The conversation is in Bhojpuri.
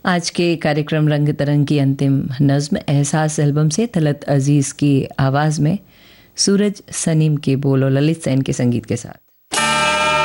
आज के कार्यक्रम रंग तरंग की अंतिम नज़्म एहसास एल्बम से तलत अज़ीज़ की आवाज़ में सूरज सनीम के बोल और ललित सेन के संगीत के साथ।